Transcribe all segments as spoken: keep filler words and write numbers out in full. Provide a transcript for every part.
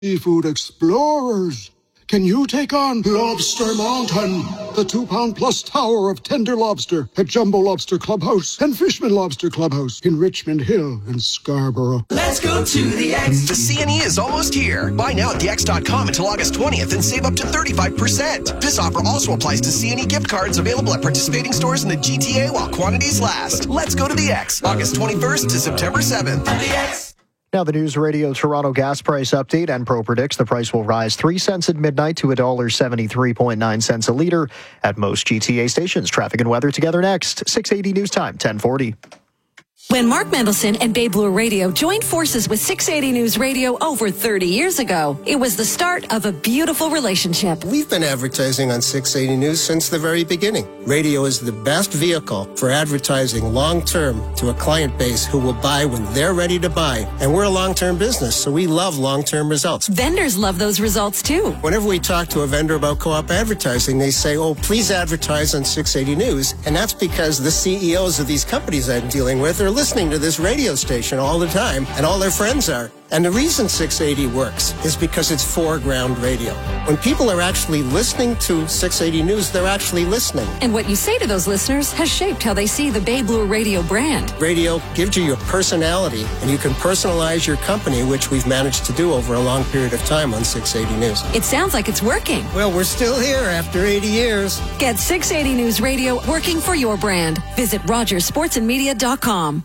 Seafood explorers. Can you take on Lobster Mountain, the two-pound-plus tower of tender lobster at Jumbo Lobster Clubhouse and Fishman Lobster Clubhouse in Richmond Hill and Scarborough? Let's go to the X. The C N E is almost here. Buy now at the X dot com until August twentieth and save up to thirty-five percent. This offer also applies to C N E gift cards available at participating stores in the G T A while quantities last. Let's go to the X, August twenty-first to September seventh. At the X. Now the News Radio Toronto gas price update. Enpro predicts the price will rise three cents at midnight to one dollar seventy-three point nine cents a litre at most G T A stations. Traffic and weather together next. six eighty News Time, ten forty. When Mark Mendelson and Bay Blue Radio joined forces with six eighty News Radio over thirty years ago, it was the start of a beautiful relationship. We've been advertising on six eighty News since the very beginning. Radio is the best vehicle for advertising long-term to a client base who will buy when they're ready to buy. And we're a long-term business, so we love long-term results. Vendors love those results too. Whenever we talk to a vendor about co-op advertising, they say, oh, please advertise on six eighty News. And that's because the C E Os of these companies I'm dealing with are listening to this radio station all the time, and all their friends are. And the reason six eighty works is because it's foreground radio. When people are actually listening to six eighty News, they're actually listening. And what you say to those listeners has shaped how they see the Bay Blue Radio brand. Radio gives you your personality, and you can personalize your company, which we've managed to do over a long period of time on six eighty News. It sounds like it's working. Well, we're still here after eighty years. Get six eighty News Radio working for your brand. Visit rogers sports and media dot com.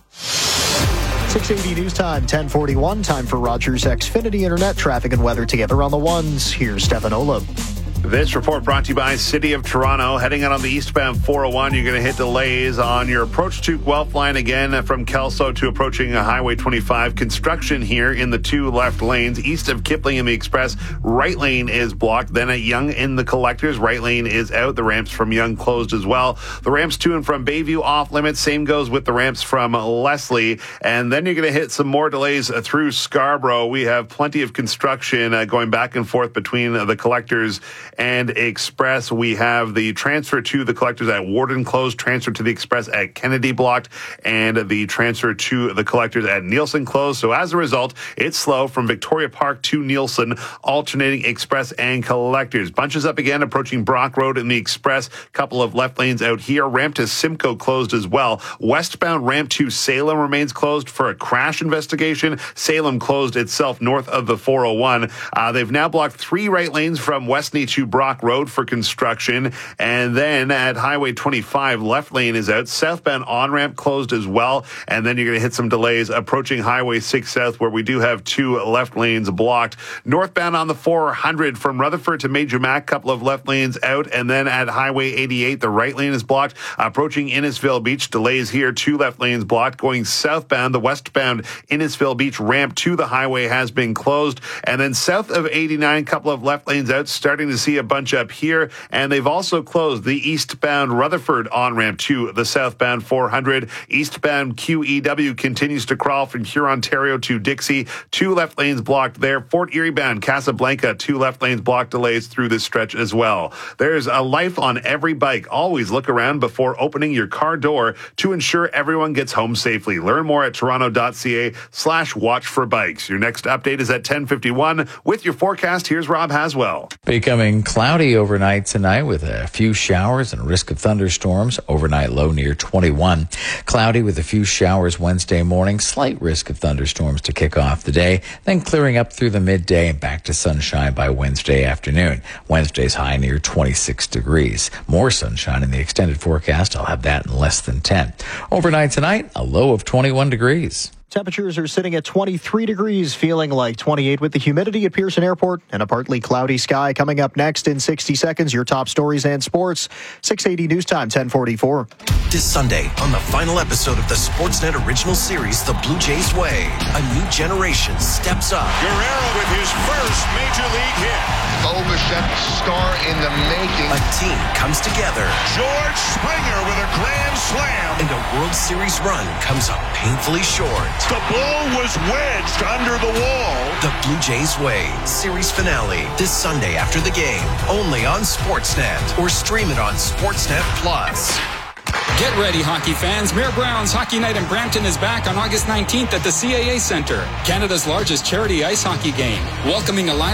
six eighty News Time, ten forty-one. Time for Rogers Xfinity Internet. Traffic and weather together on the ones. Here's Stefan Olab. This report brought to you by City of Toronto. Heading out on the eastbound four oh one, you're going to hit delays on your approach to Guelph line again from Kelso to approaching Highway twenty-five. Construction here in the two left lanes. East of Kipling in the Express, right lane is blocked. Then at Yonge in the Collectors, right lane is out. The ramps from Yonge closed as well. The ramps to and from Bayview off limits. Same goes with the ramps from Leslie. And then you're going to hit some more delays through Scarborough. We have plenty of construction uh, going back and forth between uh, the Collectors and Express. We have the transfer to the Collectors at Warden closed, transfer to the Express at Kennedy blocked, and the transfer to the Collectors at Nielsen closed. So as a result, it's slow from Victoria Park to Nielsen, alternating Express and Collectors. Bunches up again, approaching Brock Road in the Express. Couple of left lanes out here. Ramp to Simcoe closed as well. Westbound ramp to Salem remains closed for a crash investigation. Salem closed itself north of the four oh one. Uh, they've now blocked three right lanes from Westney to Brock Road for construction. And then at Highway twenty-five, left lane is out. Southbound on-ramp closed as well. And then you're going to hit some delays approaching Highway six South, where we do have two left lanes blocked. Northbound on the four hundred from Rutherford to Major Mac, couple of left lanes out. And then at Highway eighty-eight, the right lane is blocked. Approaching Innisfil Beach, delays here, two left lanes blocked. Going southbound, the westbound Innisfil Beach ramp to the highway has been closed. And then south of eighty-nine, couple of left lanes out, starting to see a bunch up here. And they've also closed the eastbound Rutherford on-ramp to the southbound four hundred. Eastbound Q E W continues to crawl from Hurontario to Dixie. Two left lanes blocked there. Fort Erie bound Casablanca, two left lanes blocked, delays through this stretch as well. There's a life on every bike. Always look around before opening your car door to ensure everyone gets home safely. Learn more at toronto.ca slash watch for bikes. Your next update is at ten fifty-one. With your forecast, here's Rob Haswell. Becoming cloudy overnight tonight with a few showers and risk of thunderstorms. Overnight low near twenty-one. Cloudy with a few showers Wednesday morning. Slight risk of thunderstorms to kick off the day. Then clearing up through the midday and back to sunshine by Wednesday afternoon. Wednesday's high near twenty-six degrees. More sunshine in the extended forecast. I'll have that in less than ten. Overnight tonight, a low of twenty-one degrees. Temperatures are sitting at twenty-three degrees, feeling like twenty-eight with the humidity at Pearson Airport and a partly cloudy sky. Coming up next in sixty seconds, your top stories and sports. six eighty News Time, ten forty-four. This Sunday on the final episode of the Sportsnet original series, The Blue Jays Way, a new generation steps up. Guerrero with his first major league hit. Bo Bichette, star in the making. A team comes together. George Springer with a grand slam. And a World Series run comes up painfully short. The ball was wedged under the wall. The Blue Jays Way series finale this Sunday after the game, only on Sportsnet, or stream it on Sportsnet Plus. Get ready, hockey fans. Mayor Brown's Hockey Night in Brampton is back on August nineteenth at the C A A Centre, Canada's largest charity ice hockey game, welcoming a line